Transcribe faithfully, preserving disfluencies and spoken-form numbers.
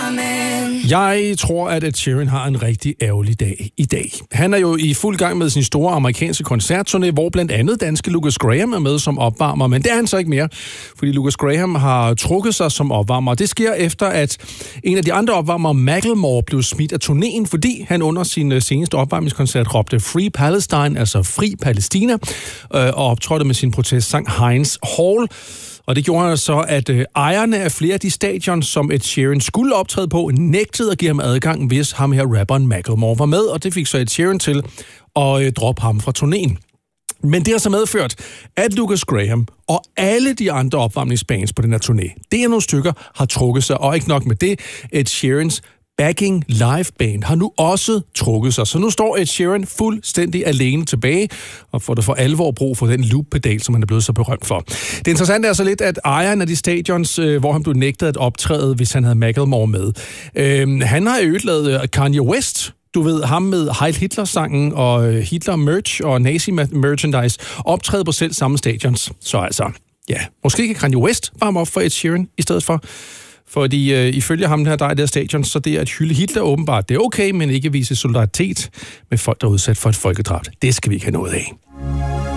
Jeg tror, at Ed Sheeran har en rigtig ærgerlig dag i dag. Han er jo i fuld gang med sin store amerikanske koncertturné, hvor blandt andet danske Lukas Graham er med som opvarmer, men det er han så ikke mere, fordi Lukas Graham har trukket sig som opvarmer. Det sker efter, at en af de andre opvarmere, Macklemore, blev smidt af turnéen, fordi han under sin seneste opvarmningskoncert råbte Free Palestine, altså Fri Palæstina, og optrådte med sin protestsang Heinz Hall. Og det gjorde så, at øh, ejerne af flere af de stadion, som Ed Sheeran skulle optræde på, nægtede at give ham adgang, hvis ham her rapperen Macklemore var med, og det fik så Ed Sheeran til at øh, droppe ham fra turnéen. Men det har så medført, at Lukas Graham og alle de andre opvarmningsbands på den her turné, det er nogle stykker, har trukket sig, og ikke nok med det, Ed Sheerans backing live band har nu også trukket sig. Så nu står Ed Sheeran fuldstændig alene tilbage, og får det for alvor brug for den loop-pedal, som han er blevet så berømt for. Det interessante er så lidt, at ejeren af de stadions, øh, hvor han blev nægtet at optræde, hvis han havde Macklemore med, øh, han har jo lavet Kanye West, du ved, ham med Heil Hitler-sangen og Hitler-merch og nazi-merchandise, optræde på selv samme stadions. Så altså, ja, måske kan Kanye West varme op for Ed Sheeran i stedet for. Fordi øh, ifølge ham her, der er der stadion, så det er at hylde Hitler åbenbart. Det er okay, men ikke vise solidaritet med folk, der er udsat for et folkedrab. Det skal vi ikke have noget af.